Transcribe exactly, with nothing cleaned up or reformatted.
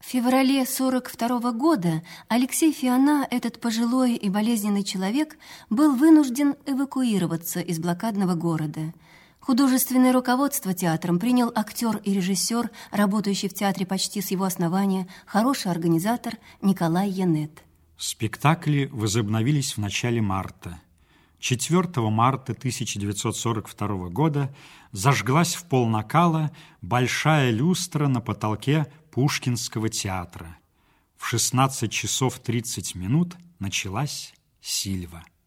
В феврале сорок второго года Алексей Фиона, этот пожилой и болезненный человек, был вынужден эвакуироваться из блокадного города. Художественное руководство театром принял актер и режиссер, работающий в театре почти с его основания, хороший организатор Николай Янет. Спектакли возобновились в начале марта. четвёртого марта тысяча девятьсот сорок второго года зажглась в полнакала большая люстра на потолке Пушкинского театра. В шестнадцать часов тридцать минут началась Сильва.